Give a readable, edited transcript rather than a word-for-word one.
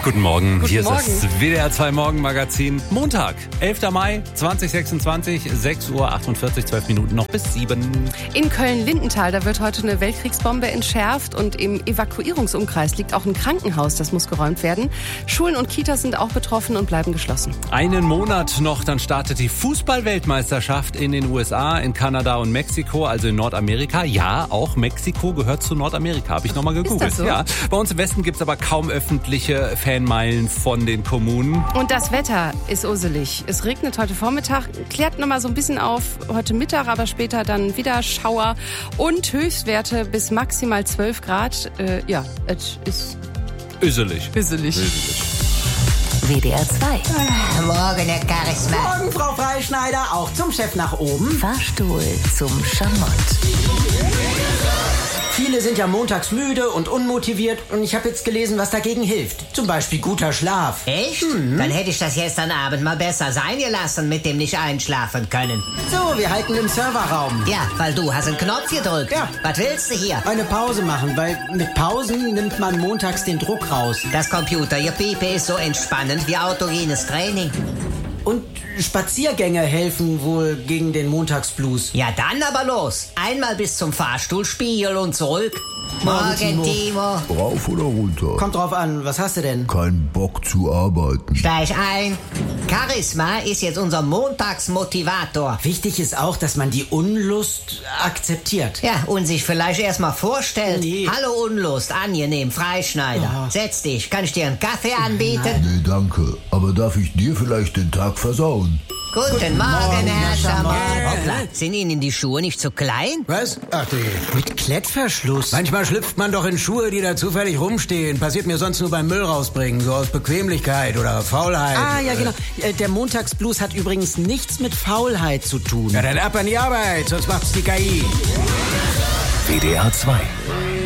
Guten Morgen, Guten hier Morgen. ist das WDR 2 Morgenmagazin. Montag, 11. Mai 2026, 6:48 Uhr, 12 Minuten noch bis 7. In Köln-Lindenthal, da wird heute eine Weltkriegsbombe entschärft und im Evakuierungsumkreis liegt auch ein Krankenhaus, das muss geräumt werden. Schulen und Kitas sind auch betroffen und bleiben geschlossen. Einen Monat noch, dann startet die Fußball-Weltmeisterschaft in den USA, in Kanada und Mexiko, also in Nordamerika. Ja, auch Mexiko gehört zu Nordamerika, habe ich nochmal gegoogelt. Ist das so? Ja, bei uns im Westen gibt's aber kaum öffentliche Fanmeilen von den Kommunen. Und das Wetter ist urselig. Es regnet heute Vormittag, klärt nochmal so ein bisschen auf heute Mittag, aber später dann wieder Schauer und Höchstwerte bis maximal 12 Grad. Ja, es ist Üsselig. bisselig. WDR 2. Morgen, Herr Charisma. Morgen, Frau Freischneider, auch zum Chef nach oben. Fahrstuhl zum Schamott. Viele sind ja montags müde und unmotiviert und ich habe jetzt gelesen, was dagegen hilft. Zum Beispiel guter Schlaf. Echt? Dann hätte ich das gestern Abend mal besser sein gelassen mit dem nicht einschlafen können. So, wir halten im Serverraum. Ja, weil du hast einen Knopf gedrückt. Ja. Was willst du hier? Eine Pause machen, weil mit Pausen nimmt man montags den Druck raus. Das Computergepiepe ist so entspannend wie autogenes Training. Und Spaziergänge helfen wohl gegen den Montagsblues. Ja, dann aber los. Einmal bis zum Fahrstuhlspiegel und zurück. Morgen, Timo. Rauf oder runter? Kommt drauf an, was hast du denn? Kein Bock zu arbeiten. Steig ein. Charisma ist jetzt unser Montagsmotivator. Wichtig ist auch, dass man die Unlust akzeptiert. Ja, und sich vielleicht erstmal vorstellt. Nee. Hallo Unlust, angenehm, Freischneider. Ja. Setz dich, kann ich dir einen Kaffee anbieten? Nee, danke. Aber darf ich dir vielleicht den Tag versauen? Guten Morgen, Herr Schamott. Schamott. Hoppla, sind Ihnen die Schuhe nicht zu klein? Was? Ach du. Mit Klettverschluss. Manchmal schlüpft man doch in Schuhe, die da zufällig rumstehen. Passiert mir sonst nur beim Müll rausbringen, so aus Bequemlichkeit oder Faulheit. Ah, ja, genau. Der Montagsblues hat übrigens nichts mit Faulheit zu tun. Ja, dann ab an die Arbeit, sonst macht's die KI. WDR 2.